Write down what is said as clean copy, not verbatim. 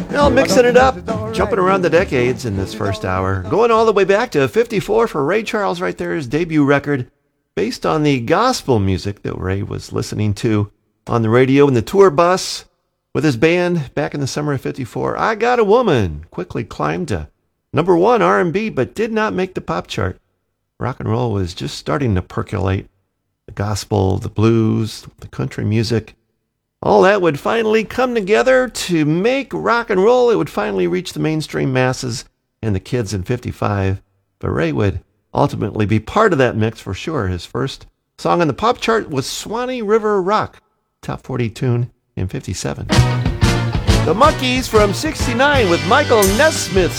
Well, mixing it up, jumping around the decades in this first hour. Going all the way back to 54 for Ray Charles right there, his debut record, based on the gospel music that Ray was listening to on the radio in the tour bus with his band back in the summer of 54. I Got a Woman quickly climbed to number one R&B, but did not make the pop chart. Rock and roll was just starting to percolate. The gospel, the blues, the country music, all that would finally come together to make rock and roll. It would finally reach the mainstream masses and the kids in 55. But Ray would ultimately be part of that mix for sure. His first song on the pop chart was Swanee River Rock, top 40 tune in 57. The Monkees from 69 with Michael Nesmith